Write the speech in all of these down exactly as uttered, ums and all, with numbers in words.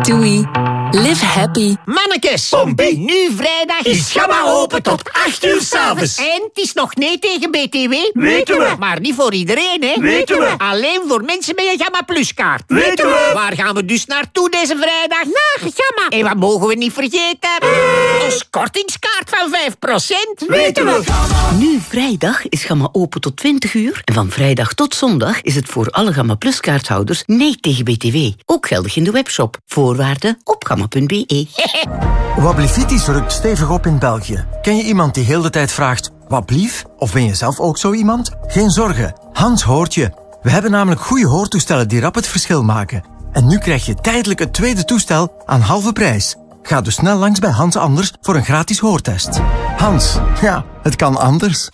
Doei. Live happy. Mannekes, Pompie. nu vrijdag Is Gamma open tot acht uur 's avonds. En het is nog nee tegen B T W. Weten we. Maar niet voor iedereen, hè? Weten we. Alleen voor mensen met een Gamma Plus kaart. Weten we. Waar gaan we dus naartoe deze vrijdag? Naar Gamma. En wat mogen we niet vergeten? Ons kortingskaart van vijf procent. Weten we. Nu vrijdag is Gamma open tot twintig uur. En van vrijdag tot zondag is het voor alle Gamma Plus kaarthouders nee tegen B T W. Ook geldig in de webshop. Voorwaarden op gamma punt b e. Wablivitis rukt stevig op in België. Ken je iemand die heel de tijd vraagt, wat blief? Of ben je zelf ook zo iemand? Geen zorgen, Hans hoort je. We hebben namelijk goede hoortoestellen die rap het verschil maken. En nu krijg je tijdelijk het tweede toestel aan halve prijs. Ga dus snel langs bij Hans Anders voor een gratis hoortest. Hans, ja, het kan anders.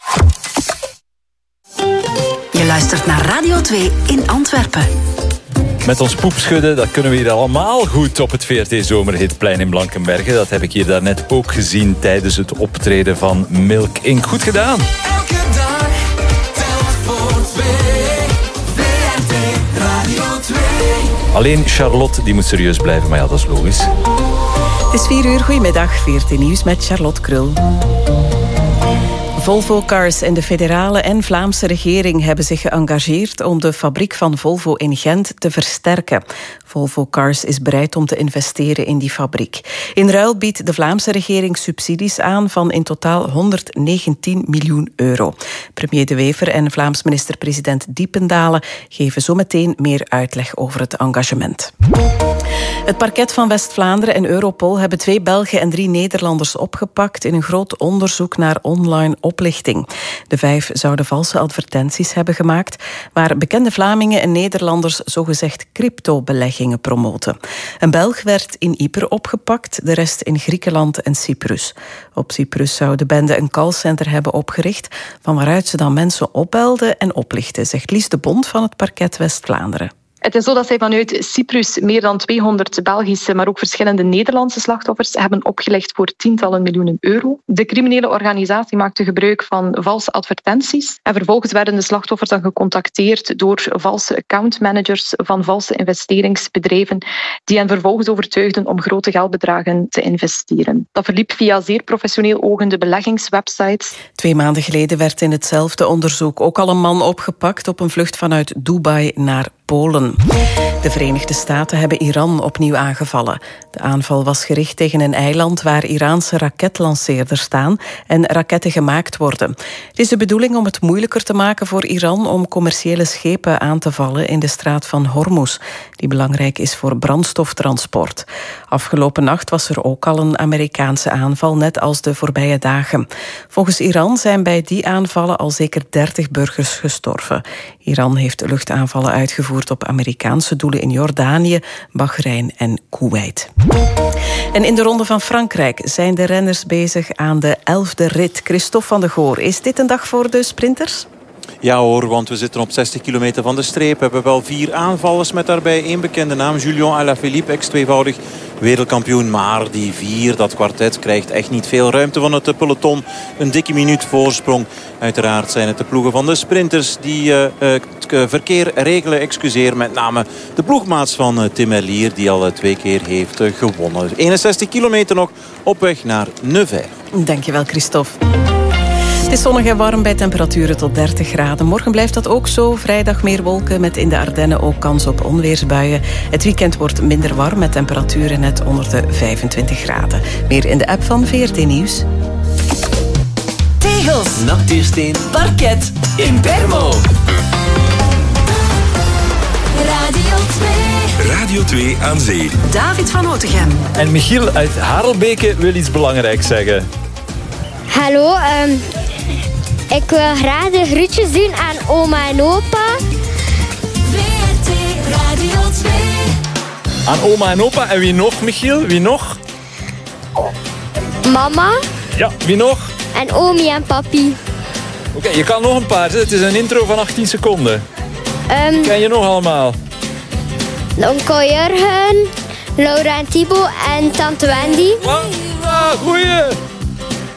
Je luistert naar Radio twee in Antwerpen. Met ons poepschudden, dat kunnen we hier allemaal goed op het V R T-zomerhitplein in Blankenberge. Dat heb ik hier daarnet ook gezien tijdens het optreden van Milk Incorporated. Goed gedaan. Elke dag telt voor twee. V R T Radio twee. Alleen Charlotte, die moet serieus blijven, maar ja, dat is logisch. Het is vier uur, goedemiddag. V R T Nieuws met Charlotte Krul. Volvo Cars en de federale en Vlaamse regering hebben zich geëngageerd om de fabriek van Volvo in Gent te versterken. Volvo Cars is bereid om te investeren in die fabriek. In ruil biedt de Vlaamse regering subsidies aan van in totaal honderdnegentien miljoen euro. Premier De Wever en Vlaams minister-president Diependalen geven zo meteen meer uitleg over het engagement. Het parket van West-Vlaanderen en Europol hebben twee Belgen en drie Nederlanders opgepakt in een groot onderzoek naar online oplichting. De vijf zouden valse advertenties hebben gemaakt waar bekende Vlamingen en Nederlanders zogezegd cryptobeleggingen promoten. Een Belg werd in Ypres opgepakt, de rest in Griekenland en Cyprus. Op Cyprus zou de bende een callcenter hebben opgericht van waaruit ze dan mensen opbelden en oplichten, zegt Lies de Bond van het parket West-Vlaanderen. Het is zo dat zij vanuit Cyprus meer dan tweehonderd Belgische, maar ook verschillende Nederlandse slachtoffers hebben opgelegd voor tientallen miljoenen euro. De criminele organisatie maakte gebruik van valse advertenties en vervolgens werden de slachtoffers dan gecontacteerd door valse accountmanagers van valse investeringsbedrijven die hen vervolgens overtuigden om grote geldbedragen te investeren. Dat verliep via zeer professioneel ogende beleggingswebsites. Twee maanden geleden werd in hetzelfde onderzoek ook al een man opgepakt op een vlucht vanuit Dubai naar Polen. De Verenigde Staten hebben Iran opnieuw aangevallen. De aanval was gericht tegen een eiland waar Iraanse raketlanceerders staan en raketten gemaakt worden. Het is de bedoeling om het moeilijker te maken voor Iran om commerciële schepen aan te vallen in de straat van Hormuz, die belangrijk is voor brandstoftransport. Afgelopen nacht was er ook al een Amerikaanse aanval, net als de voorbije dagen. Volgens Iran zijn bij die aanvallen al zeker dertig burgers gestorven. Iran heeft luchtaanvallen uitgevoerd op Amerikaanse doelen in Jordanië, Bahrein en Kuwait. En in de Ronde van Frankrijk zijn de renners bezig aan de elfde rit. Christophe van de Goor, is dit een dag voor de sprinters? Ja hoor, want we zitten op zestig kilometer van de streep. We hebben wel vier aanvallers met daarbij één bekende naam. Julian Alaphilippe, ex-tweevoudig wereldkampioen. Maar die vier, dat kwartet, krijgt echt niet veel ruimte van het peloton. Een dikke minuut voorsprong. Uiteraard zijn het de ploegen van de sprinters die uh, het verkeer regelen. Excuseer, met name de ploegmaats van uh, Tim Merlier, die al uh, twee keer heeft uh, gewonnen. eenenzestig kilometer nog op weg naar Nevers. Dankjewel, Christophe. Het is zonnig en warm bij temperaturen tot dertig graden. Morgen blijft dat ook zo. Vrijdag meer wolken met in de Ardennen ook kans op onweersbuien. Het weekend wordt minder warm met temperaturen net onder de vijfentwintig graden. Meer in de app van V R T Nieuws. Tegels, natuursteen, parket, Impermo. Radio twee. Radio twee aan zee. David van Otegem. En Michiel uit Harelbeke wil iets belangrijks zeggen. Hallo, um, ik wil graag de groetjes doen aan oma en opa. V R T Radio twee. Aan oma en opa. En wie nog, Michiel? Wie nog? Mama. Ja, wie nog? En omi en papi. Oké, okay, je kan nog een paar. Het is een intro van achttien seconden. Um, Ken je nog allemaal? Onkel Jurgen, Laura en Thibaut en tante Wendy. Ah, goeie!